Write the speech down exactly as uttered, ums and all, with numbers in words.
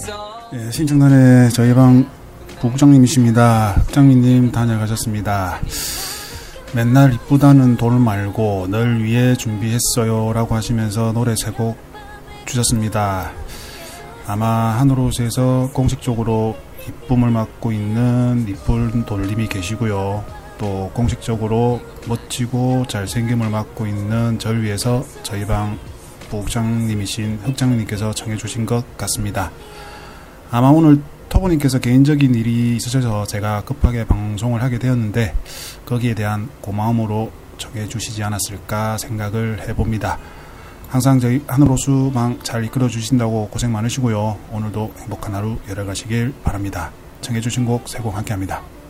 예, 신청단의 저희 방 부국장님이십니다. 국장님 다녀가셨습니다. 맨날 이쁘다는 돈을 말고 널 위해 준비했어요 라고 하시면서 노래 세 곡 주셨습니다. 아마 하늘옷에서 공식적으로 이쁨을 맡고 있는 이쁜 돌림이 계시고요. 또 공식적으로 멋지고 잘생김을 맡고 있는 절 위해서 저희 방 부국장님이신 흑장님께서 청해주신 것 같습니다. 아마 오늘 터보님께서 개인적인 일이 있으셔서 제가 급하게 방송을 하게 되었는데 거기에 대한 고마움으로 정해주시지 않았을까 생각을 해봅니다. 항상 저희 하늘호수방 잘 이끌어 주신다고 고생 많으시고요. 오늘도 행복한 하루 열어가시길 바랍니다. 청해주신 곡 세 곡 함께합니다.